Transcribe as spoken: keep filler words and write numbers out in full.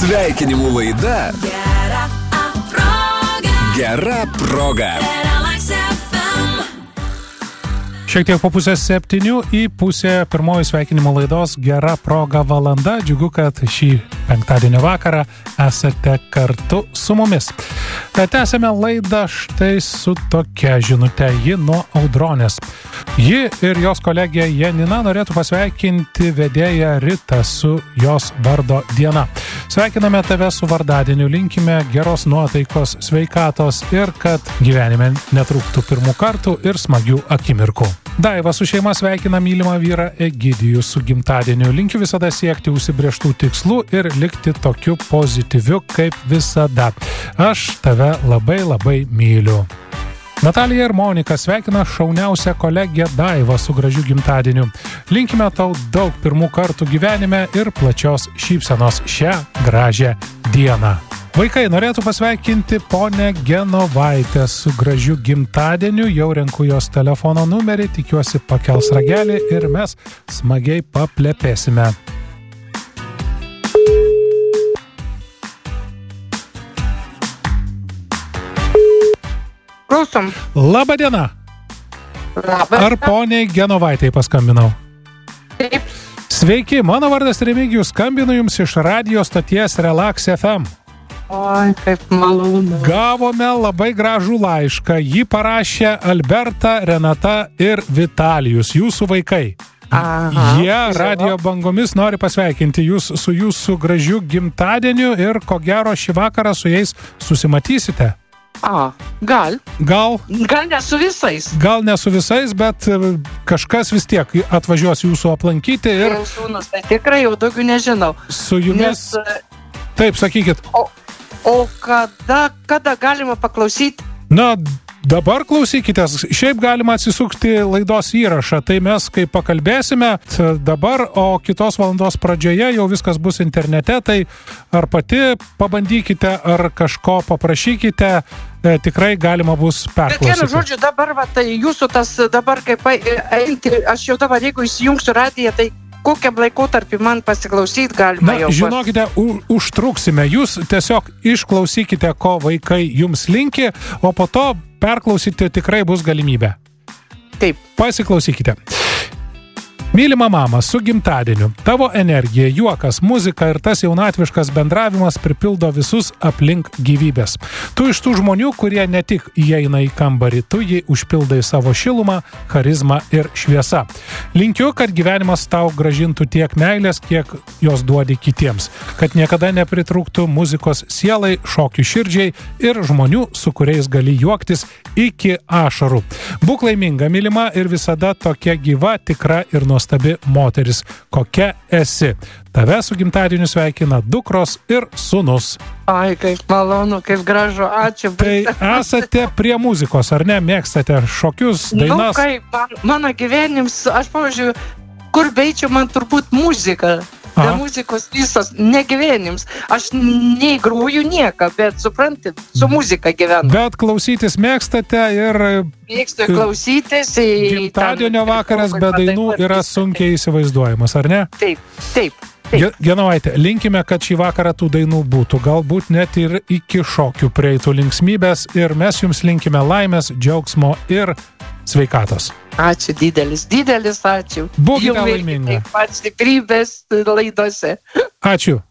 Sveikinimų laida Gera proga. Gera proga. Šiek tiek po pusės septynių į pusę pirmoji sveikinimo laidos Gera proga valanda. Džiugu, kad šį penktadienio vakarą esate kartu su mumis. Tęsėme laidą štai su tokia žinute, ji nuo Audronės. Ji ir jos kolegė Janina norėtų pasveikinti vedėją Ritą su jos vardo diena. Sveikiname tave su vardadieniu, linkime geros nuotaikos, sveikatos ir kad gyvenime netrūktų pirmų kartų ir smagių akimirkų. Daiva su šeima sveikina mylimą vyrą Egidijų su gimtadieniu. Linkiu visada siekti užsibrėžtų tikslų ir likti tokiu pozityviu kaip visada. Aš tave labai labai myliu. Natalija ir Monika sveikina šauniausią kolegę Daivą su gražiu gimtadieniu. Linkime tau daug pirmų kartų gyvenime ir plačios šypsenos šią gražią dieną. Vaikai norėtų pasveikinti ponę Genovaitę su gražiu gimtadieniu. Jau renku jos telefono numerį, tikiuosi pakels ragelį ir mes smagiai paplepėsime. Klausom. Labą dieną. Labą. Ar poniai Genovaitai paskambinau? Taip. Sveiki, mano vardas Remigijus, skambinu jums iš radio stoties Relax F M. Oi, kaip malonu. Gavome labai gražų laišką. Jį parašė Alberta, Renata ir Vitalijus, jūsų vaikai. Aha, Jie radio bangomis nori pasveikinti jūs su jūsų gražiu gimtadieniu ir ko gero šį vakarą su jais susimatysite. A, gal. Gal, Gal ne su visais. gal ne su visais, bet e, kažkas vis tiek atvažiuos jūsų aplankyti ir Ir sūnus, tai tikrai jau daugiau nežinau. su jumis... Nes, Taip, sakykit. o, o kada, kada galima paklausyti? Na, dabar klausykitės, šiaip galima atsisukti laidos įrašą, tai mes kai pakalbėsime t- dabar, o kitos valandos pradžioje jau viskas bus internete, tai ar pati pabandykite, ar kažko paprašykite, e, tikrai galima bus Bet vienu perklausyti. žodžiu, dabar, va, tai jūsų tas dabar kaip eiti, aš jau dabar, jeigu įsijungsiu radiją, tai kokiam laikotarpį man pasiklausyti galima Na, jau? žinokite, u, užtruksime, jūs tiesiog išklausykite, ko vaikai jums linki, o po to perklausyti tikrai bus galimybė. Taip. Pasiklausykite. Mylima mama, su gimtadieniu. Tavo energija, juokas, muzika ir tas jaunatviškas bendravimas pripildo visus aplink gyvybės. Tu iš tų žmonių, kurie ne tik įeina į kambarį, tu jį užpildai savo šilumą, charizmą ir šviesą. Linkiu, kad gyvenimas tau gražintų tiek meilės, kiek jos duodi kitiems. Kad niekada nepritrūktų muzikos sielai, šokių širdžiai ir žmonių, su kuriais gali juoktis iki ašarų. Būk laiminga, mylima ir visada tokia gyva, tikra ir nuostabi moteris, kokia esi. Tave su gimtadieniu sveikina dukros ir sūnus. Ai, kaip malonu, kaip gražu, ačiū. Tai esate prie muzikos, ar ne? Mėgstate šokius, Nu, dainas? kaip, man, mano gyvenims, aš pavyzdžiui, kur beičiau, man turbūt muzika. Be Aha. muzikos visas negyvenims. Aš nei groju nieką, bet suprantat, su muzika gyvenu. Bet klausytis mėgstate ir Mėgstu klausytis. į- gimtadienio ten- vakaras be dainų yra sunkiai įsivaizduojamas, ar ne? Taip, taip, taip. Ge- Genovaite, linkime, kad šį vakarą tų dainų būtų, galbūt net ir iki šokių prieitų linksmybės ir mes jums linkime laimės, džiaugsmo ir sveikatos. Ačiū didelis, didelis ačiū. Būkite Jum irgi laiminga. Taip pat stiprybės laidose. Ačiū.